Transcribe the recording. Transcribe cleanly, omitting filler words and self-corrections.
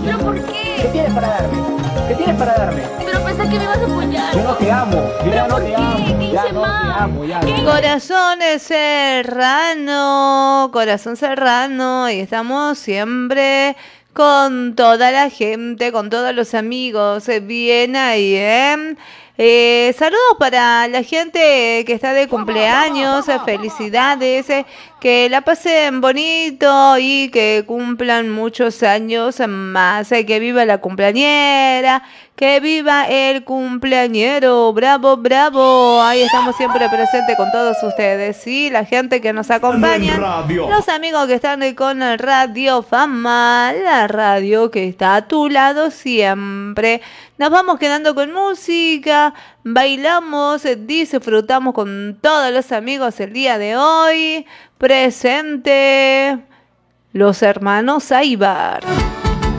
¿Pero por ¿Qué qué? tienes para darme? ¿Qué tienes para darme? Pero pensé que me ibas a apoyar. Yo no te amo. Yo ya no ¿Por te qué? amo. ¿Qué Ya hice no te mal? amo. Ya ¿Qué no. hice? Corazón serrano, y estamos siempre con toda la gente, con todos los amigos, bien ahí, ¿eh? Saludos para la gente que está de cumpleaños, felicidades, que la pasen bonito y que cumplan muchos años más, que viva la cumpleañera, que viva el cumpleañero, bravo, bravo, ahí estamos siempre presentes con todos ustedes, sí, la gente que nos acompaña, los amigos que están con el Radio Fama, la radio que está a tu lado siempre. Nos vamos quedando con música, bailamos, disfrutamos con todos los amigos el día de hoy. Presente los hermanos Aybar.